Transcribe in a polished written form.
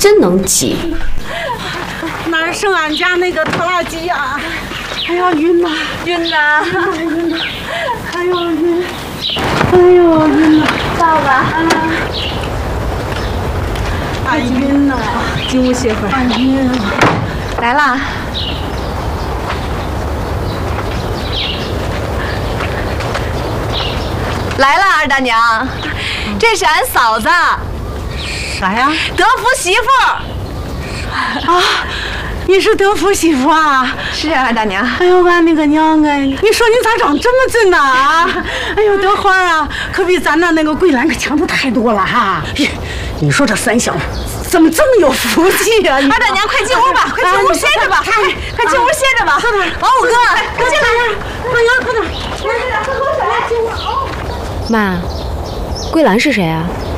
真能挤。 哪剩俺家那个拖拉机呀？哎呀，晕呐， 晕呐， 晕呐，哎呦晕，哎呦晕呐， 爸爸， 哎晕呐， 进屋歇会儿。 哎晕啊！ 来啦。来了，二大娘，这是俺嫂子。 啥呀？ 德福媳妇。 啊，你是德福媳妇啊？ 是啊，二大娘。 哎呦，俺那个娘哎！你说你咋长这么准呐？啊！哎呦，德花啊，可比咱那个桂兰可强的太多了哈！你说这三小怎么这么有福气呀？ 二大娘，快进屋吧，快进屋歇着吧，快进屋歇着吧。王五哥，快进来！ 大娘，快点，来，喝口水，进屋。 妈，桂兰是谁啊？